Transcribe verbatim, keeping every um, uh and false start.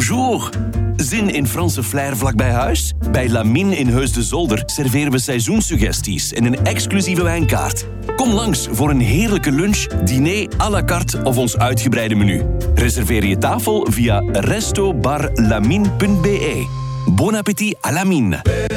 bonjour. Zin in Franse flair vlak bij huis? Bij Lamine in Heus de Zolder serveren we seizoenssuggesties en een exclusieve wijnkaart. Kom langs voor een heerlijke lunch, diner à la carte of ons uitgebreide menu. Reserveer je tafel via resto bar lamine punt be. Bon appétit à Lamine.